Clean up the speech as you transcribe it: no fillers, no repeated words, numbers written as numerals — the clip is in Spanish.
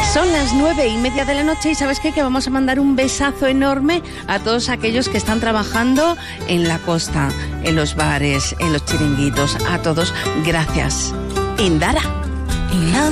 Son las 9:30 de la noche y ¿sabes qué? Que vamos a mandar un besazo enorme a todos aquellos que están trabajando en la costa, en los bares, en los chiringuitos. A todos, gracias. Indara.